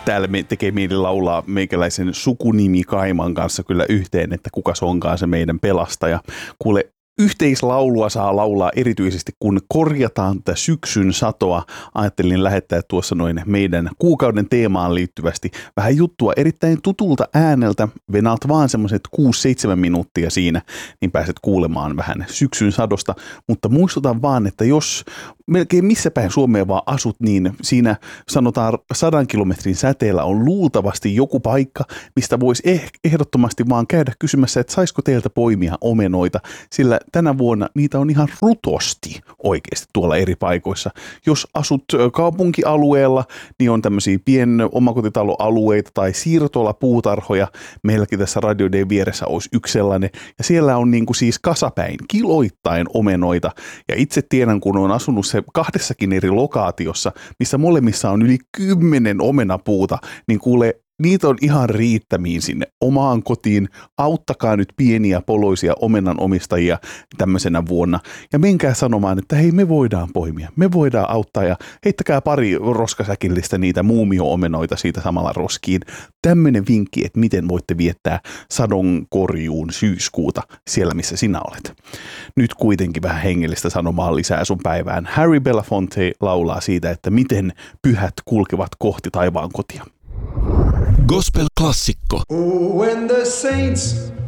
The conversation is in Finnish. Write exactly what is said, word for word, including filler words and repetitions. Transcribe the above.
täällä me tekee mieli laulaa meikäläisen sukunimi Kaiman kanssa kyllä yhteen, että kuka se onkaan se meidän pelastaja. Kuule, yhteislaulua saa laulaa erityisesti, kun korjataan tätä syksyn satoa. Ajattelin lähettää tuossa noin meidän kuukauden teemaan liittyvästi vähän juttua erittäin tutulta ääneltä. Venaat vaan semmoiset kuusi seitsemän minuuttia siinä, niin pääset kuulemaan vähän syksyn sadosta. Mutta muistutan vaan, että jos melkein missä päin Suomea vaan asut, niin siinä sanotaan sadan kilometrin säteellä on luultavasti joku paikka, mistä voisi eh- ehdottomasti vaan käydä kysymässä, että saisiko teiltä poimia omenoita, sillä tänä vuonna niitä on ihan rutosti oikeasti tuolla eri paikoissa. Jos asut kaupunkialueella, niin on tämmöisiä pien omakotitaloalueita tai siirtolapuutarhoja. Meilläkin tässä Radio Day vieressä olisi yksi sellainen. Ja siellä on niin kuin siis kasapäin, kiloittain omenoita. Ja itse tiedän, kun on asunut se kahdessakin eri lokaatiossa, missä molemmissa on yli kymmenen omenapuuta, niin kuulee, niitä on ihan riittämiin sinne omaan kotiin. Auttakaa nyt pieniä poloisia omenan omistajia tämmöisenä vuonna. Ja menkää sanomaan, että hei, me voidaan poimia. Me voidaan auttaa ja heittäkää pari roskasäkillistä niitä muumio-omenoita siitä samalla roskiin. Tämmöinen vinkki, että miten voitte viettää sadonkorjuun syyskuuta siellä, missä sinä olet. Nyt kuitenkin vähän hengellistä sanomaa lisää sun päivään. Harry Belafonte laulaa siitä, että miten pyhät kulkevat kohti taivaan kotia. Gospel-klassikko. Oh, when the saints